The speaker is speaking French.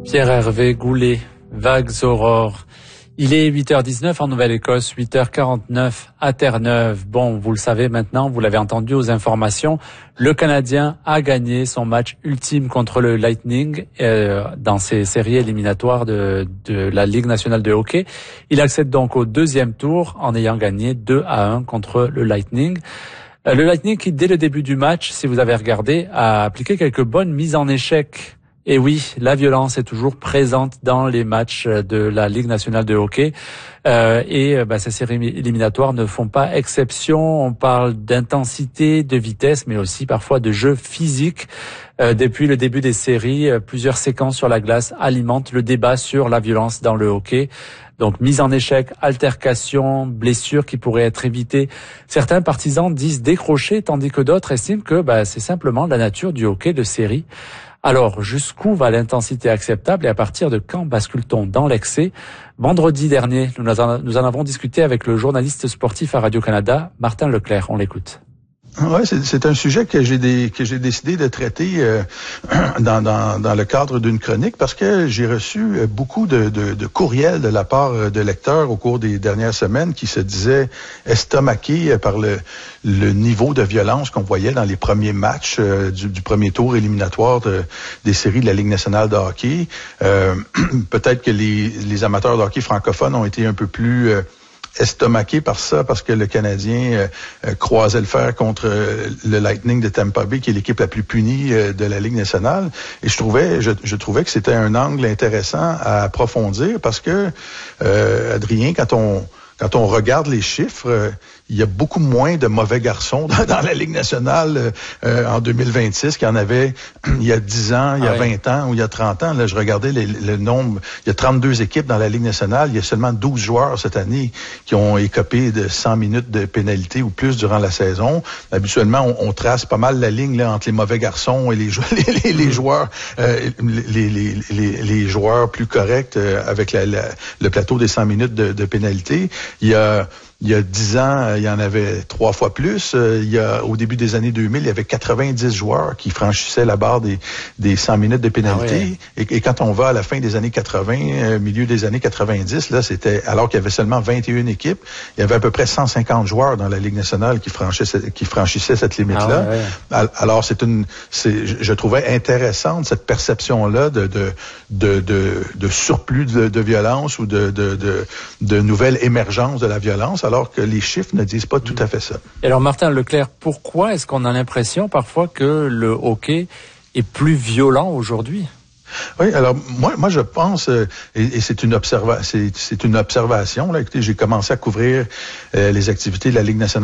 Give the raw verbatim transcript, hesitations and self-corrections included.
Pierre-Hervé Goulet, Vagues Aurores. Il est huit heures dix-neuf en Nouvelle-Écosse, huit heures quarante-neuf à Terre-Neuve. Bon, vous le savez maintenant, vous l'avez entendu aux informations, le Canadien a gagné son match ultime contre le Lightning euh, dans ses séries éliminatoires de, de la Ligue nationale de hockey. Il accède donc au deuxième tour en ayant gagné deux à un contre le Lightning. Euh, le Lightning qui, dès le début du match, si vous avez regardé, a appliqué quelques bonnes mises en échec. Et oui, la violence est toujours présente dans les matchs de la Ligue nationale de hockey. Euh, et bah, ces séries éliminatoires ne font pas exception. On parle d'intensité, de vitesse, mais aussi parfois de jeu physique. Euh, depuis le début des séries, euh, plusieurs séquences sur la glace alimentent le débat sur la violence dans le hockey. Donc mise en échec, altercation, blessures qui pourraient être évitées. Certains partisans disent décrocher, tandis que d'autres estiment que bah, c'est simplement la nature du hockey de série. Alors, jusqu'où va l'intensité acceptable et à partir de quand bascule-t-on dans l'excès? Vendredi dernier, nous en, nous en avons discuté avec le journaliste sportif à Radio-Canada, Martin Leclerc. On l'écoute. Ouais, c'est, c'est un sujet que j'ai des, que j'ai décidé de traiter euh, dans, dans, dans le cadre d'une chronique parce que j'ai reçu beaucoup de, de, de courriels de la part de lecteurs au cours des dernières semaines qui se disaient estomaqués par le, le niveau de violence qu'on voyait dans les premiers matchs euh, du, du premier tour éliminatoire de, des séries de la Ligue nationale de hockey. Euh, peut-être que les, les amateurs de hockey francophones ont été un peu plus euh, estomaqué par ça parce que le Canadien euh, euh, croisait le fer contre euh, le Lightning de Tampa Bay, qui est l'équipe la plus punie euh, de la Ligue nationale. Et je trouvais, je, je trouvais que c'était un angle intéressant à approfondir parce que, euh, Adrien, quand on quand on regarde les chiffres, euh, il y a beaucoup moins de mauvais garçons dans, dans la Ligue nationale euh, en deux mille vingt-six qu'il y en avait il y a dix ans, il y a ah oui. vingt ans ou il y a trente ans. Là, je regardais les, le nombre. Il y a trente-deux équipes dans la Ligue nationale. Il y a seulement douze joueurs cette année qui ont écopé de cent minutes de pénalité ou plus durant la saison. Habituellement, on, on trace pas mal la ligne là, entre les mauvais garçons et les, les, les, les joueurs euh, les, les, les, les joueurs plus corrects euh, avec la, la, le plateau des cent minutes de, de pénalité. Il y a Il y a dix ans, il y en avait trois fois plus. Il y a, au début des années deux mille, il y avait quatre-vingt-dix joueurs qui franchissaient la barre des, des cent minutes de pénalité. Ah ouais. et, et quand on va à la fin des années quatre-vingts, euh, milieu des années quatre-vingt-dix, là, c'était, alors qu'il y avait seulement vingt et une équipes, il y avait à peu près cent cinquante joueurs dans la Ligue nationale qui franchissaient, qui franchissaient cette limite-là. Ah ouais, ouais. Alors, c'est une, c'est, je trouvais intéressante cette perception-là de, de, de, de, de surplus de, de violence ou de, de, de, de nouvelle émergence de la violence, alors que les chiffres ne disent pas tout à fait ça. Et alors, Martin Leclerc, pourquoi est-ce qu'on a l'impression parfois que le hockey est plus violent aujourd'hui? Oui, alors moi, moi je pense, euh, et, et c'est une observa- c'est, c'est une observation. Là, écoutez, j'ai commencé à couvrir euh, les activités de la Ligue nationale